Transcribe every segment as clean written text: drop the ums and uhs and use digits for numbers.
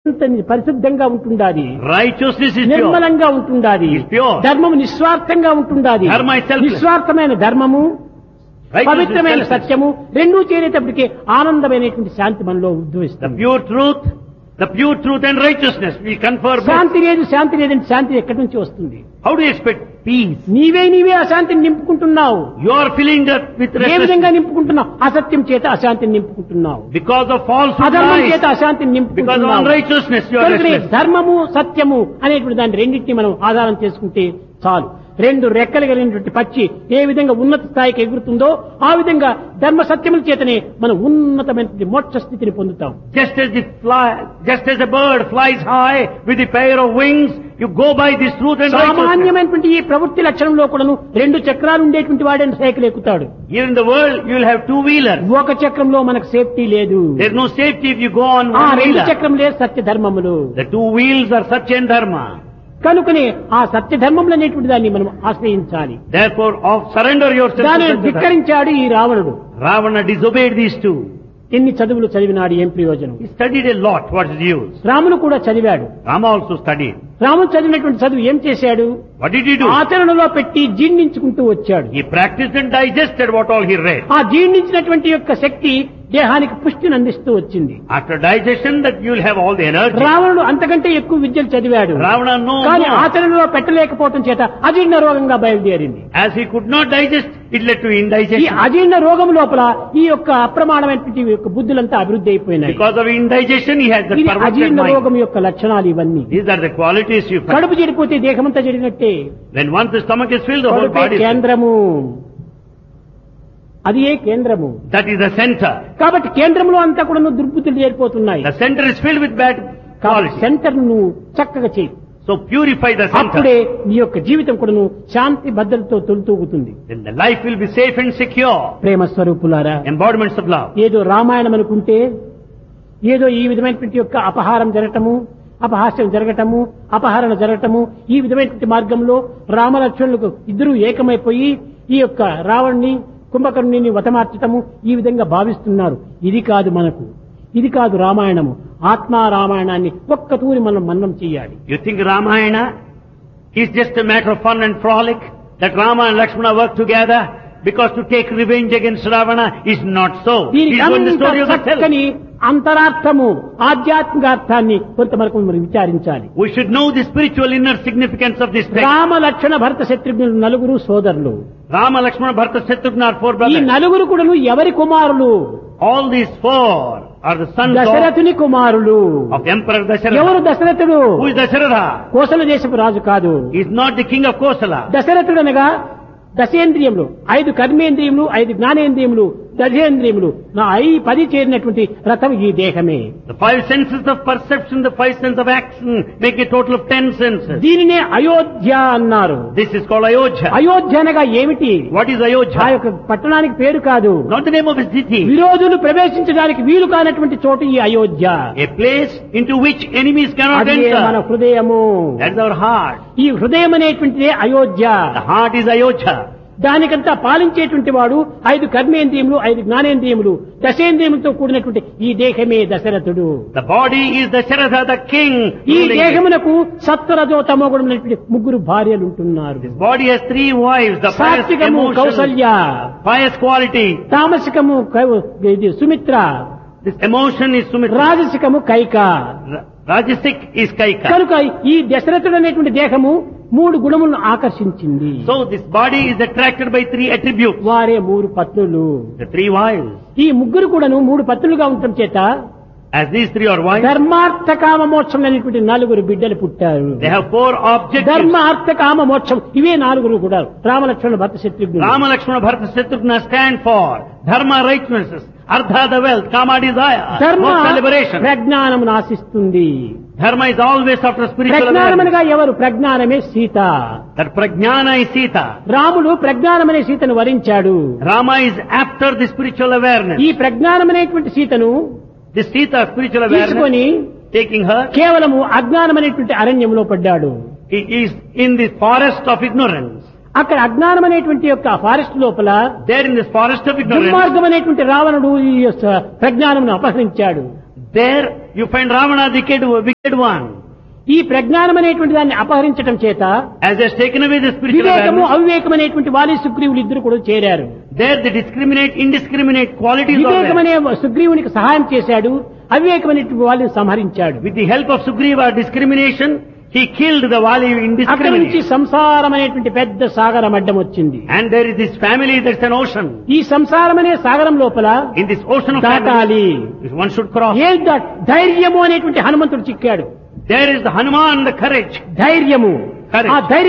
పరిశుద్ధంగా ఉంటుండాలి. Righteousness is pure. నిర్మలంగా ఉంటుండాలి. Is pure. ధర్మము నిస్వార్థంగా ఉంటుండాలి. Dharma is selfless. నిస్వార్థమైన ధర్మము, Righteousness is పవిత్రమైన selfless. సత్యము రెండూ చేరేటప్పటికే ఆనందమైనటువంటి శాంతి మనలో The ఉద్భవిస్తుంది. pure truth and righteousness will confer both. శాంతి లేదు, శాంతి లేదంటే శాంతి ఎక్కడి నుంచి వస్తుంది? How do you expect peace? నీవే అశాంతిని నింపుకుంటున్నావు. You are filling that with ఏ విధంగా restlessness. నింపుకుంటున్నావు? అసత్యం చేత అశాంతిని నింపుకుంటున్నావు. Because of falsehood, అధర్మం lies. చేత అశాంతిని Because of నింపుకుంటున్నావు. unrighteousness, you are కనుకనే restless. ధర్మము సత్యము అనేటువంటి దాన్ని రెండింటిని మనం ఆధారం చేసుకుంటే చాలు. రెండు రెక్కలు కలిగినటువంటి పక్షి ఏ విధంగా ఉన్నత స్థాయికి ఎగురుతుందో ఆ విధంగా ధర్మ సత్యముల చేతనే మనం ఉన్నతమైనటువంటి మోక్ష స్థితిని పొందుతాం. Just as a bird flies high with a pair of wings, you go by this truth and righteousness. సామాన్యమైనటువంటి ఈ ప్రవృత్తి లక్షణంలో కూడాను రెండు చక్రాలు ఉండేటువంటి వాడే సైకిల్ ఎక్కుతాడు. Here in the world, you will have two-wheelers. ఒక చక్రంలో మనకు సేఫ్టీ లేదు. There is no safety if you go on ఆ one రెండు wheeler. చక్రం లేదు సత్య ధర్మములు. The two wheels are Satya and Dharma. కనుకనే ఆ సత్య ధర్మములు అనేటువంటి దాన్ని మనం ఆశ్రయించాలి. Therefore, surrender yourself to దానిని Satya Dharma. ధిక్కరించాడు ఈ రావణుడు. Ravana disobeyed these two. ఎన్ని చదువులు చదివినాడు, ఏం ప్రయోజనం? He studied a lot. What is the use? రాముడు కూడా చదివాడు. Rama also studied. రాముడు చదివినటువంటి చదువు ఏం చేశాడు? What did he do? ఆచరణలో పెట్టి జీర్ణించుకుంటూ వచ్చాడు. He practiced and digested what all he read. ఆ జీర్ణించినటువంటి యొక్క శక్తి దేహానికి పుష్టిని అందిస్తూ వచ్చింది. After digestion, that you will have all the energy. రావణుడు అంతకంటే ఎక్కువ విద్యలు చదివాడు. Ravana no కానీ more. ఆచరణలో పెట్టలేకపోవడం చేత అజీర్ణ రోగంగా బయలుదేరింది. As he could not digest, it led to ఈ indigestion. అజీర్ణ రోగం లోపల ఈ యొక్క అప్రమాణమైనటువంటి యొక్క బుద్ధులంతా అభివృద్ధి అయిపోయినాయి. Because of indigestion, he had the ఇది perverted అజీర్ణ mind. రోగం యొక్క లక్షణాలు ఇవన్నీ. These are the qualities you find. కడుపు చెడిపోతే దేహమంతా చెడినట్టే. When once the stomach is filled, the whole కడుపే body is filled. కేంద్రము, అది ఏ కేంద్రము. That is the center. కాబట్టి కేంద్రంలో అంతా కూడా దుర్బుద్ధులు చేరిపోతున్నాయి. The center is filled with bad కాబట్టి qualities. సెంటర్ ను చక్కగా చేయి. So purify the అప్పుడే center. నీ యొక్క జీవితం కూడాను శాంతి భద్రతతో తొలుతూగుతుంది. Then the life will be safe and secure. ప్రేమ స్వరూపులారా, Embodiments of love. ఏదో రామాయణం అనుకుంటే ఏదో ఈ విధమైనటువంటి యొక్క అపహారం జరగటము, అపహాస్యం జరగటము, అపహరణ జరగటము, ఈ విధమైనటువంటి మార్గంలో రామలక్ష్మణులకు ఇద్దరూ ఏకమైపోయి ఈ యొక్క రావణ్ణి కుంభకర్ణుని వతమార్చటము ఈ విధంగా భావిస్తున్నారు. ఇది కాదు మనకు, ఇది కాదు రామాయణము. ఆత్మా రామాయణాన్ని ఒక్క తూరి మనం మన్నం చేయాలి. You think Ramayana is just a matter of fun and frolic? That Rama and Lakshmana work together because to take revenge against Ravana is not so. దీనికి It's going the అంత story of the self. చక్కని అంతరార్థము, ఆధ్యాత్మికార్థాన్ని కొంతవరకు మనం విచారించాలి. We should know the spiritual inner significance of this text. Rama Lakshmana భరత శత్రుఘ్నులు నలుగురు సోదరులు. Rama, Lakshmana, Bharata, Shatrugna are four ఈ brothers. నలుగురు కూడాను ఎవరి కుమారులు? All these four are the sons దశరథుని కుమారులు. of Emperor ఎవరు Dasharatha. దశరథుడు? Who is Dasharatha? కోసల దేశపు రాజు కాదు. He is not the king of Kosala. దశరథుడు అనగా దశేంద్రియములు, 5 కర్మేంద్రియములు, 5 జ్ఞానేంద్రియములు, దశేంద్రియములు, 10 చేరినటువంటి రథం ఈ దేహమే. The 5 senses of perception, the 5 senses of action make a total of 10 senses. దీనినే అయోధ్య అన్నారు. This is called Ayodhya. Ayodhya అనగా ఏమిటి? What is ఆ Ayodhya? యొక్క పట్టణానికి పేరు కాదు. Not the name of a city. విరోధులు ప్రవేశించడానికి వీలు కానటువంటి చోటు ఈ Ayodhya. A place into which enemies cannot అదే మన enter. హృదయము. That's our heart. ఈ హృదయం అనేటువంటిదే Ayodhya. The heart is Ayodhya. దానికంతా పాలించేటువంటి వాడు 5 కర్మేంద్రియములు, 5 జ్ఞానేంద్రియములు, దశేంద్రియములతో కూడినటువంటి ఈ దేహమే దశరథుడు. The body is Dasharatha, the king. ఈ ruling it. దేహమునకు సత్వరజో తమోగుణమైనటువంటి 3 భార్యలు ఉంటున్నారు. This body has 3 wives. The pious సాత్వికము emotion, కౌసల్య, pious quality. తామసికము ఇది Sumitra, This emotion is Sumitra. రాజసికము Kaika. Rajasic is Kaika. కనుక ఈ దశరథుడు అనేటువంటి దేహము 3 గుణములను ఆకర్షించింది. So this body is attracted by 3 attributes. వారే 3 పత్నులు. The 3 wives. ఈ ముగ్గురు కూడాను 3 పత్నులుగా ఉండటం చేత As these 3 are wives, ధర్మార్థ కామ మోక్షం అనేటువంటి 4 బిడ్డలు పుట్టారు. they have 4 objectives. ధర్మ అర్థ కామ మోక్షం ఇవే 4 కూడా రామలక్ష్మణ భర్త శత్రుఘ్నులు. Rama, Lakshmana, Bharata, Shatrugna stand for Dharma, righteousness, Artha, the wealth, Kama, desire, ధర్మ Moksha, liberation. ప్రజ్ఞానమును ఆశిస్తుంది. Dharma is always after spiritual ప్రజ్ఞానం awareness. అనగా ఎవరు? ప్రజ్ఞానమే Sita. That Prajnana is Sita. రాముడు ప్రజ్ఞానమనే సీతను వరించాడు. Rama is after the spiritual awareness. ఈ ప్రజ్ఞానమనేటువంటి సీతను This Sita, spiritual awareness, తీసుకొని taking her, కేవలము అజ్ఞానమనేటువంటి అరణ్యంలో పడ్డాడు. he is in the forest of ignorance. అక్కడ అజ్ఞానం అనేటువంటి యొక్క ఫారెస్ట్ లోపల There in this forest of ignorance, దుర్మార్గం అనేటువంటి రావణుడు ఈ యొక్క ప్రజ్ఞానమును అపహరించాడు. There you find Ravana, the wicked one. ఈ ప్రజ్ఞానం అనేటువంటి దాన్ని అపహరించడం చేత As has taken away the spiritual వివేకము awareness, అవివేకం అనేటువంటి వాలి సుగ్రీవులు ఇద్దరు కూడా చేరారు. there the indiscriminate qualities are వివేకం there. అనే సుగ్రీవునికి సహాయం చేశాడు, అవివేకం అనేటువంటి వాళ్ళని సంహరించాడు. With the help of Sugriva discrimination, he killed the Vali అక్కడి నుంచి indiscriminate. సంసారం అనేటువంటి పెద్ద సాగరం అడ్డం వచ్చింది. And there is this family, that's an ocean. ఈ సంసారం అనే సాగరం లోపల In this ocean of దాటాలి. family, one should cross. ఏం ధైర్యము అనేటువంటి హనుమంతుడు చిక్కాడు. There is the Hanuman, the courage. ధైర్యము, Courage. ఆ ధైర్య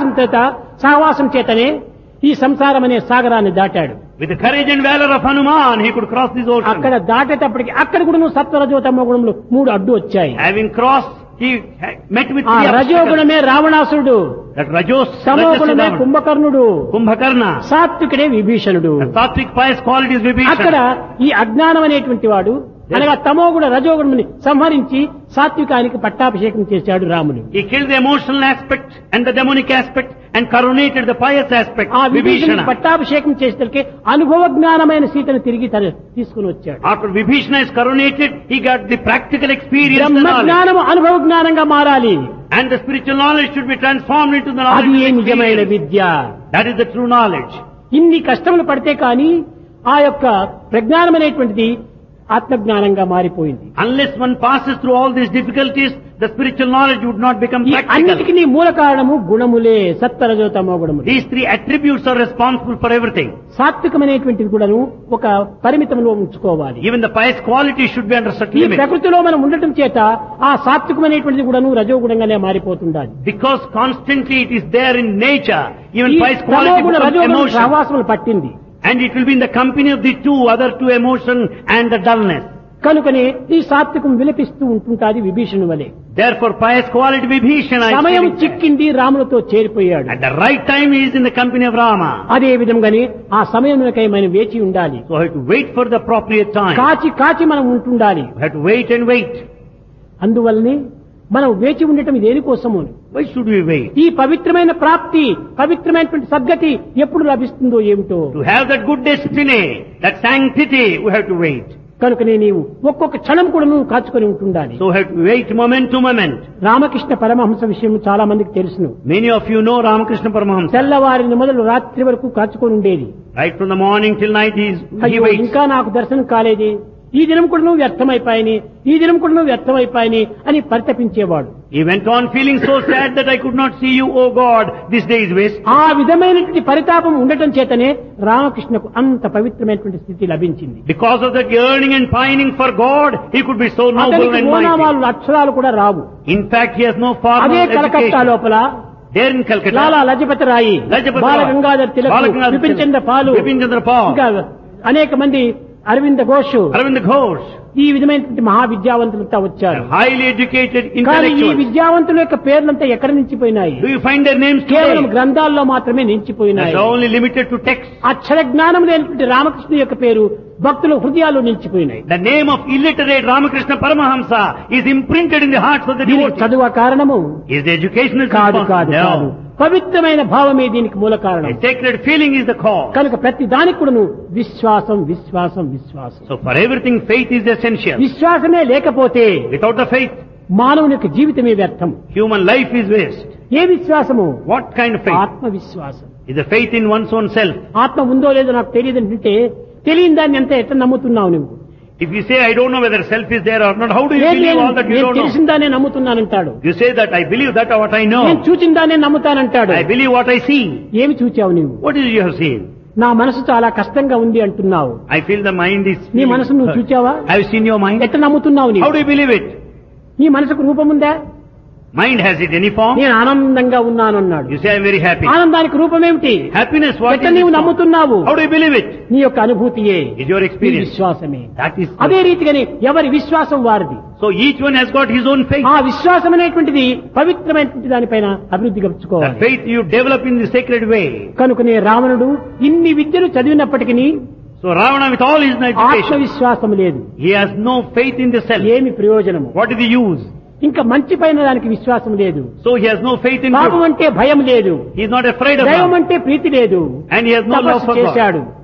సహవాసం చేతనే ఈ సంసారం అనే సాగరాన్ని దాటాడు. With the courage and valor of Hanuman, he could cross this ocean. అక్కడ దాటేటప్పటికి అక్కడ కూడా నువ్వు సత్వరజోతమ గుణంలో 3 అడ్డు వచ్చాయి. Having crossed, he met with ఆ 3 obstacles. రజోగుణమే రావణాసురుడు, That Rajos, తమోగుణమే కుంభకర్ణుడు, Kumbhakarna, సాత్వికుడే విభీషణుడు. the sattvic pious qualities అక్కడ Vibhishana. ఈ అజ్ఞానం అనేటువంటి వాడు అనగా తమోగుణ రజోగుణని సంహరించి సాత్వికానికి పట్టాభిషేకం చేశాడు రాముడు. He killed the emotional aspect and the demonic aspect and coronated the pious aspect, ఆ విభీషణుడికి Vibhishana. పట్టాభిషేకం చేసేసరికి అనుభవ జ్ఞానమైన సీతను తిరిగి తీసుకుని వచ్చాడు. After Vibhishana is coronated, he got the practical experience, the Brahma knowledge. జ్ఞానము అనుభవ జ్ఞానంగా మారాలి. And the spiritual knowledge should be transformed into the అది knowledge ఏ of నిజమైన experience. Vidya. That is the true knowledge. ఇన్ని కష్టములు పడితే కానీ ఆ యొక్క ప్రజ్ఞానం అనేటువంటిది ఆత్మజ్ఞానంగా మారిపోయింది. Unless one passes through all these difficulties, the spiritual knowledge would not become ఈ practical. అన్నిటికీ మూల కారణము గుణములే, సత్వరజోతమో గుణములు. These 3 attributes are responsible for everything. సాత్వికమైనటువంటిది కూడాను ఒక పరిమితంలో ఉంచుకోవాలి. Even the pious quality should be under certain ఈ limits. ప్రకృతిలో మనం ఉండటం చేత ఆ సాత్వికమైనటువంటిది కూడాను రజోగుణంగానే మారిపోతుండాలి. Because constantly it is there in nature, even ఈ pious quality తమోగుణ becomes రజోగుణ emotion. సహవాసములు పట్టింది. And it will be in the company of the other two emotion and the dullness. కనుకనే ఈ సాత్వికం విలపిస్తూ ఉంటుంటాది విభీషణుని వలె. Therefore pious quality Vibhishana is సమయం feeling sad. చిక్కింది, రాములతో చేరిపోయాడు. At the right time he is in the company of Rama. అదే విధంగానే ఆ సమయమునకై మనం వేచి ఉండాలి. So we have to wait for the appropriate time. కాచి మనం ఉంటుండాలి. We have to wait and wait. అందువల్లనే మనం వేచి ఉండటం దేనికోసము? Why should we wait? ఈ పవిత్రమైన ప్రాప్తి, పవిత్రమైనటువంటి సద్గతి ఎప్పుడు లభిస్తుందో ఏమిటో. To have that good destiny, that sanctity, we have to wait. కనుకనే నీవు ఒక్కొక్క క్షణం కూడా నువ్వు కాచుకొని ఉంటుండాలి. So we have to wait moment to moment. Ramakrishna Paramahamsa విషయం చాలా మందికి తెలుసును. Many of you know Ramakrishna Paramahamsa. తెల్లవారిని మొదలు రాత్రి వరకు కాచుకొని ఉండేది. Right from the morning till night he అయ్యో waits. ఇంకా నాకు దర్శనం కాలేది, ఈ దినం కూడా నువ్వు వ్యర్థమైపోయాని, ఈ దినం కూడా నువ్వు వ్యర్థమైపోయాని అని పరితపించేవాడు. He went on feeling so sad that I could not see you, oh God, this day is waste. ఆ విధమైనటువంటి పరితాపం ఉండటం చేతనే రామకృష్ణకు అంత పవిత్రమైనటువంటి స్థితి లభించింది. Because of that yearning and pining for God, he could be so noble అతనికి and mighty. ఓనామాలు అక్షరాలు కూడా రావు. In fact, he has no formal అదే కలకత్తా education. లోపల There in Calcutta, Lala Lajpat రాయి, Lajapati బాల Rai, గంగాధర్ తిలక్, Balaganga విపిన్ చంద్ర పాలు, Vipin Chandra Pal, ఇంకా అనేక మంది, అరవింద ఘోష్, Arvind Ghosh, ఈ విధమైనటువంటి మహావిద్యావంతులంతా వచ్చారు. highly educated కానీ ఈ intellectuals. విద్యావంతుల యొక్క పేర్లంతా ఎక్కడ నిలిచిపోయినాయి? Do you find their names కేవలం today? గ్రంథాల్లో మాత్రమే నిలిచిపోయినాయి. That's only limited to text. అక్షర జ్ఞానం లేనటువంటి రామకృష్ణ యొక్క పేరు భక్తుల హృదయాల్లో నిలిచిపోయినాయి. The name of illiterate Ramakrishna Paramahamsa is imprinted in the hearts of the దీనికి devotees. చదువు కారణము Is the educational కాదు కాదు కాదు, No. పవిత్రమైన భావమే దీనికి మూల కారణం. A sacred feeling is the cause. కనుక ప్రతి దానికి కూడా నువ్వు విశ్వాసం విశ్వాసం విశ్వాసం. So for everything, faith is essential. విశ్వాసమే లేకపోతే Without the faith, మానవుని యొక్క జీవితమే వ్యర్థం. human life is waste. ఏ విశ్వాసము? What kind of faith? ఆత్మవిశ్వాసం. Is the faith in one's own self. ఆత్మ ఉందో లేదో నాకు తెలియదు అంటే తెలియని దాన్ని ఎంత ఎట్లా నమ్ముతున్నావు నువ్వు? If you say, I don't know whether self is there or not, how do you లేదు, believe all that you నేను don't know? తెలిసిన దాన్ని నమ్ముతున్నానంటాడు. You say that I believe that or what I know. నేను చూచిన దాన్ని నమ్ముతానంటాడు. I believe what I see. ఏమి చూచావు నువ్వు? What is it you have seen? నా మనసు చాలా కష్టంగా ఉంది అంటున్నావు. I feel the mind is... నీ మనసు నువ్వు చూచావా? Have you seen your mind? ఎట్లా నమ్ముతున్నావు How నీవు? do you believe it? నీ మనసుకు రూపం ఉందా? Mind, has it any form? నేను ఆనందంగా ఉన్నాను అన్నాడు. You say, I'm very happy. ఆనందానికి రూపం ఏమిటి? Happiness, what ఎట్లా is నీవు its form? నమ్ముతున్నావు? How do you believe it? నీ యొక్క అనుభూతియే, Is your నీ experience. విశ్వాసమే. That is... అదే రీతిగానే ఎవరి విశ్వాసం వారిది. So each one has got his own faith. ఆ విశ్వాసం అనేటువంటిది పవిత్రమైనటువంటి దానిపైన అభివృద్ధి The గడుచుకోవాలి. faith you develop in the sacred way. కనుకనే రావణుడు ఇన్ని విద్యలు చదివినప్పటికీ So Ravana, with all his education, ఆత్మవిశ్వాసం లేదు. he has no faith in the self. ఏమి ప్రయోజనము? What is the use? ఇంకా మంచి పైన దానికి విశ్వాసం లేదు. So he has no faith in పాపం good. అంటే భయం లేదు. He is not afraid of దైవం God. అంటే ప్రీతి లేదు. And he has no love తపస్సు for చేశాడు, God.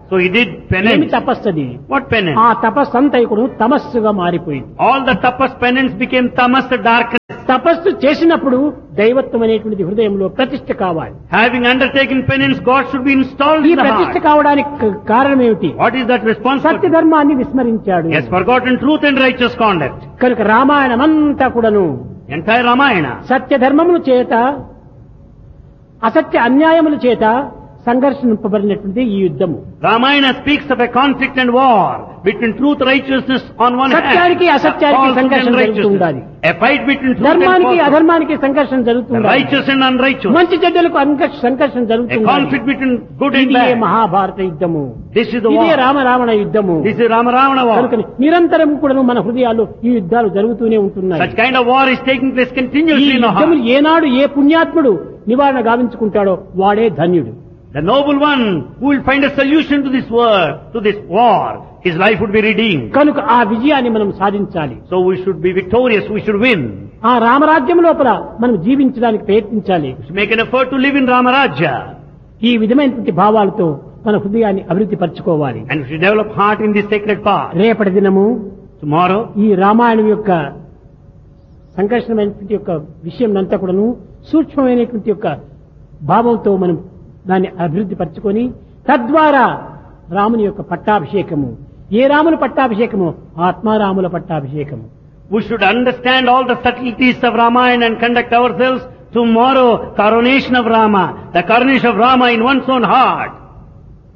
So he did ఏమి penance. తపస్సది? What penance? ఆ తపస్సంతా ఇప్పుడు తమస్సుగా మారిపోయింది. All the tapas penance became tamas, darkness. తపస్సు చేసినప్పుడు దైవత్వం అనేటువంటిది హృదయంలో ప్రతిష్ఠ కావాలి. Having undertaken penance, God should be installed ఈ in the ప్రతిష్ఠ heart. కావడానికి కారణం ఏమిటి? What is that Satya responsibility? ధర్మాన్ని విస్మరించాడు. He has forgotten truth and righteous conduct. కనుక రామాయణమంతా కూడాను Entire Ramayana. సత్య ధర్మముల చేత అసత్య అన్యాయముల చేత సంఘర్షింపబడినటువంటి ఈ యుద్ధము. Ramayana speaks of a conflict and war between truth, righteousness on one hand, సత్యానికి అసత్యానికి falsehood సంఘర్షణ and జరుగుతూ ఉండాలి. righteousness. A fight between truth and ధర్మానికి falsehood. అధర్మానికి సంఘర్షణ The జరుగుతుంది. righteous and unrighteous. మంచి చెడ్డలకు సంఘర్షణ A జరుగుతుంది. conflict between good and ఇదే bad. మహాభారత యుద్ధము. This is the ఇదే war. రామరావణ యుద్ధము. This is Rama-Ravana కనుక war. నిరంతరం కూడా మన హృదయాల్లో ఈ యుద్ధాలు జరుగుతూనే ఉంటున్నాయి. Such kind of war is taking place ఈ continuously in the యుద్ధము heart. ఏనాడు ఏ పుణ్యాత్ముడు నివారణ గావించుకుంటాడో వాడే ధన్యుడు. The noble one who will find a solution to this war, his life would be redeemed. కనుక ఆ విజయాన్ని మనం సాధించాలి. So we should be victorious, we should win. ఆ రామరాజ్యం లోపల మనం జీవించడానికి ప్రయత్నించాలి. We should make an effort to live in Ramarajya. ఈ విధమైనటువంటి భావాలతో మన హృదయాన్ని అభివృద్ధి పరచుకోవాలి. And we should develop heart in this sacred path. రేపటి దినము Tomorrow, ఈ రామాయణం యొక్క సంఘర్షణమైనటువంటి యొక్క విషయం అంతా కూడాను సూక్ష్మమైనటువంటి యొక్క భావంతో మనం దాన్ని అభివృద్ధి పరచుకొని తద్వారా రాముని యొక్క పట్టాభిషేకము, ఏ రాముల పట్టాభిషేకము? ఆత్మారాముల పట్టాభిషేకము. we should understand all the subtleties of Ramayana and conduct ourselves tomorrow, coronation of Rama, the coronation of Rama in one's own heart.